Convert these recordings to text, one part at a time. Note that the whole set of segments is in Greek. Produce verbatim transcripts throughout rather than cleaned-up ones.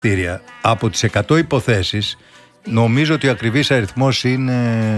Από τις εκατό υποθέσεις, νομίζω ότι ο ακριβής αριθμός είναι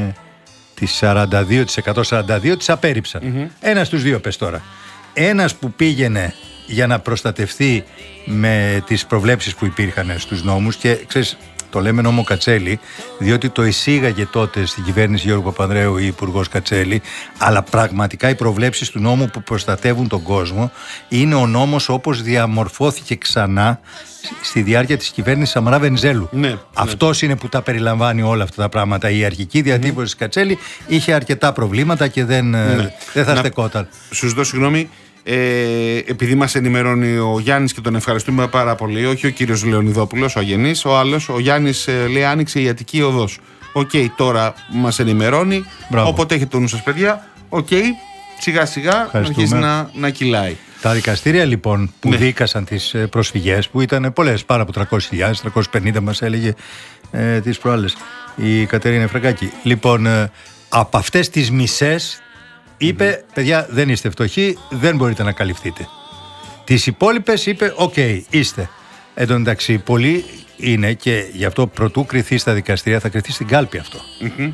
τις σαράντα δύο τοις εκατό, σαράντα δύο τις απέρριψαν. Mm-hmm. Ένας στους δύο πες τώρα. Ένας που πήγαινε για να προστατευτεί με τις προβλέψεις που υπήρχαν στους νόμους, και ξέρεις, το λέμε νόμο Κατσέλη, διότι το εισήγαγε τότε στην κυβέρνηση Γιώργου Παπανδρέου η υπουργός Κατσέλη, αλλά πραγματικά οι προβλέψεις του νόμου που προστατεύουν τον κόσμο είναι ο νόμος όπως διαμορφώθηκε ξανά στη διάρκεια της κυβέρνησης Σαμαρά Βενιζέλου. Ναι, Αυτός ναι. είναι που τα περιλαμβάνει όλα αυτά τα πράγματα. Η αρχική διατύπωση mm. της Κατσέλη είχε αρκετά προβλήματα και δεν, ναι. δεν θα στεκόταν. Σου ζητώ συγγνώμη. Ε, επειδή μας ενημερώνει ο Γιάννης και τον ευχαριστούμε πάρα πολύ, όχι ο κύριος Λεωνιδόπουλος, ο αγενής, ο άλλος, ο Γιάννης ε, λέει άνοιξε η Αττική Οδός. Οκ, okay, τώρα μας ενημερώνει. Μπράβο. Όποτε έχετε το νου σας, παιδιά. Οκ, okay, σιγά σιγά αρχίζει να, να κυλάει. Τα δικαστήρια λοιπόν που ναι. δίκασαν τις προσφυγές, που ήταν πολλές, πάρα από τριακόσιες χιλιάδες, τριακόσιες πενήντα μας έλεγε ε, τις προάλλες η Κατερίνα Φραγκάκη. Λοιπόν, ε, από αυτές τις μισές είπε, mm-hmm. παιδιά, δεν είστε φτωχοί, δεν μπορείτε να καλυφθείτε. Τις υπόλοιπες είπε, οκ, okay, είστε. Εν τω μεταξύ, πολλοί είναι, και γι' αυτό προτού κριθεί στα δικαστήρια, θα κριθεί στην κάλπη αυτό. Mm-hmm.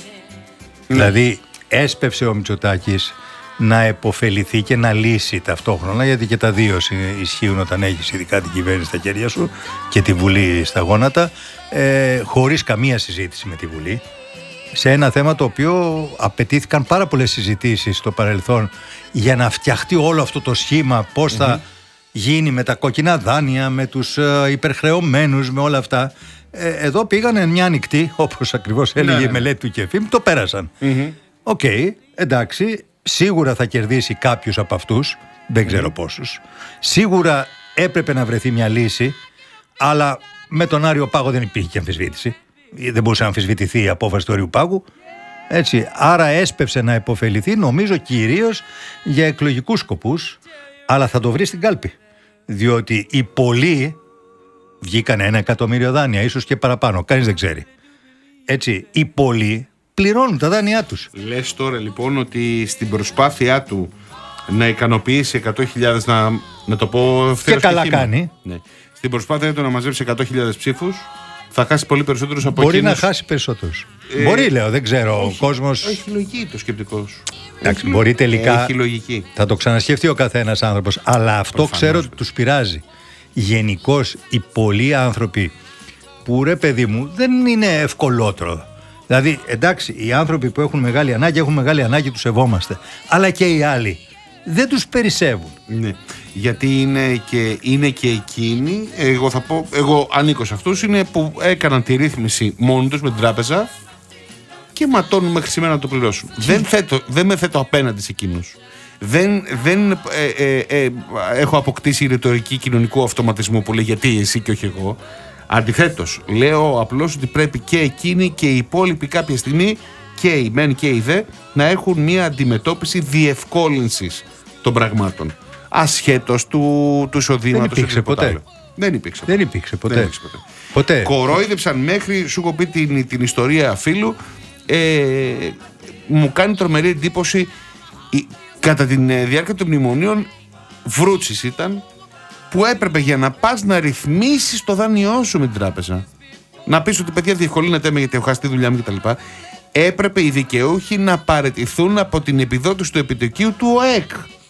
Δηλαδή, έσπευσε ο Μητσοτάκης να επωφεληθεί και να λύσει ταυτόχρονα, γιατί και τα δύο ισχύουν όταν έχεις ειδικά την κυβέρνηση στα χέρια σου και τη Βουλή στα γόνατα, ε, χωρίς καμία συζήτηση με τη Βουλή, σε ένα θέμα το οποίο απαιτήθηκαν πάρα πολλές συζητήσεις στο παρελθόν για να φτιαχτεί όλο αυτό το σχήμα, πώς mm-hmm. θα γίνει με τα κόκκινα δάνεια, με τους ε, υπερχρεωμένους, με όλα αυτά. Ε, εδώ πήγανε μια ανοιχτή, όπως ακριβώς έλεγε ναι, η μελέτη του Κεφίμ, το πέρασαν. Οκ, mm-hmm. okay, εντάξει, σίγουρα θα κερδίσει κάποιος από αυτούς, δεν ξέρω mm-hmm. πόσους. Σίγουρα έπρεπε να βρεθεί μια λύση, αλλά με τον Άριο Πάγο δεν υπήρχε αμφισβήτηση. Δεν μπορούσε να αμφισβητηθεί η απόφαση του Αριού Πάγου. Έτσι, άρα έσπευσε να υποφεληθεί, νομίζω κυρίως για εκλογικούς σκοπούς, αλλά θα το βρει στην κάλπη. Διότι οι πολλοί βγήκαν ένα εκατομμύριο δάνεια, ίσως και παραπάνω, κανείς δεν ξέρει. Έτσι, οι πολλοί πληρώνουν τα δάνειά τους. Λες τώρα λοιπόν ότι στην προσπάθειά του να ικανοποιήσει εκατό χιλιάδες, να, να το πω ευθέρως και καλά κάνει. Ναι. Στην προσπάθειά του να μαζέψει εκατό χιλιάδες ψήφους, θα χάσει πολύ περισσότερους από Μπορεί εκείνους. να χάσει περισσότερους. Ε, μπορεί, λέω, δεν ξέρω. Όχι, ο κόσμος. Έχει λογική το σκεπτικό σου. Εντάξει, μπορεί τελικά. Έχει λογική. Θα το ξανασκεφτεί ο καθένας άνθρωπος. Αλλά αυτό προφανώς, ξέρω ότι τους πειράζει. Γενικώς οι πολλοί άνθρωποι που, ρε παιδί μου, δεν είναι ευκολότερο. Δηλαδή, εντάξει, οι άνθρωποι που έχουν μεγάλη ανάγκη έχουν μεγάλη ανάγκη, τους σεβόμαστε. Αλλά και οι άλλοι δεν τους περισσεύουν. Ναι. Γιατί είναι και, είναι και εκείνοι, εγώ θα πω, εγώ ανήκω σε αυτούς, είναι που έκαναν τη ρύθμιση μόνοι τους με την τράπεζα και ματώνουν μέχρι σήμερα να το πληρώσουν. Δεν, θέτω, δεν με θέτω απέναντι σε εκείνους. Δεν, δεν ε, ε, ε, έχω αποκτήσει ρητορική κοινωνικού αυτοματισμού που λέει γιατί εσύ και όχι εγώ. Αντιθέτως, λέω απλώς ότι πρέπει και εκείνοι και οι υπόλοιποι κάποια στιγμή, και οι μεν και οι δε, να έχουν μια αντιμετώπιση διευκόλυνσης των πραγμάτων. Ασχέτως του, του εισοδήματος. Δεν υπήρξε ποτέ. Άλλο. Δεν υπήρξε. Δεν υπήρξε ποτέ. Δεν υπήρξε ποτέ. ποτέ. Κορόιδεψαν μέχρι, σου έχω πει την, την ιστορία φίλου, ε, μου κάνει τρομερή εντύπωση η, κατά τη διάρκεια των μνημονίων Βρούτσης ήταν, που έπρεπε για να πας να ρυθμίσεις το δάνειό σου με την τράπεζα, να πεις ότι παιδιά διευκολύνεται με γιατί έχω χάσει τη δουλειά μου κτλ. Έπρεπε οι δικαιούχοι να παραιτηθούν από την επιδότηση του επιτοκίου του ΟΕΚ.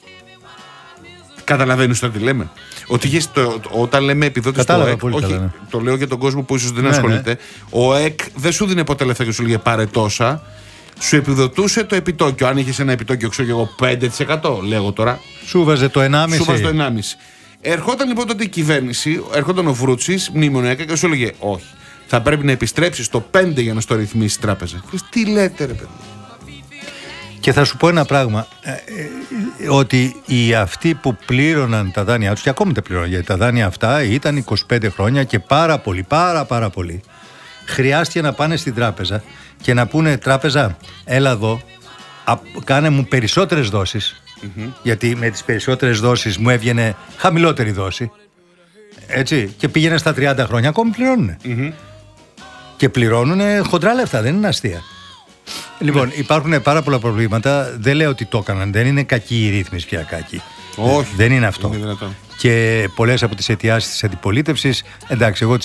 Καταλαβαίνεις τώρα τι λέμε? Ότι είχες το, όταν λέμε επιδότηση του ΟΕΚ, όχι, καλά, ναι. Το λέω για τον κόσμο που ίσως δεν ναι, ασχολείται. Ναι. Ο ΟΕΚ δεν σου δίνει ποτέ λεφτά και σου λέγε πάρε τόσα. Σου επιδοτούσε το επιτόκιο. Αν είχες ένα επιτόκιο, ξέρω εγώ, πέντε τοις εκατό, λέγω τώρα. Σου βάζε το ενάμιση. Σου βάζε το ενάμιση. Ερχόταν λοιπόν τότε η κυβέρνηση, ερχόταν ο Βρούτσης, μνημονιακά και σου έλεγε όχι. Θα πρέπει να επιστρέψεις το πέντε για να στο ρυθμίσει η τράπεζα. Τι λέτε, ρε παιδί? Και θα σου πω ένα πράγμα, ε, ε, ότι οι αυτοί που πλήρωναν τα δάνειά τους, και ακόμη τα πλήρωναν, γιατί τα δάνεια αυτά ήταν είκοσι πέντε χρόνια και πάρα πολύ, πάρα πάρα πολύ, χρειάστηκε να πάνε στην τράπεζα και να πούνε τράπεζα, έλα εδώ, α, κάνε μου περισσότερες δόσεις, mm-hmm. γιατί με τις περισσότερες δόσεις μου έβγαινε χαμηλότερη δόση, έτσι, και πήγαινε στα τριάντα χρόνια, ακόμη πληρώνουν. Mm-hmm. Και πληρώνουν χοντρά λεφτά, δεν είναι αστεία. Λοιπόν, υπάρχουν πάρα πολλά προβλήματα. Δεν λέω ότι το έκαναν. Δεν είναι κακή η ρύθμιση πια, κακή. Όχι. Δεν είναι αυτό. Είναι και πολλές από τις αιτιάσεις της αντιπολίτευσης, εντάξει, εγώ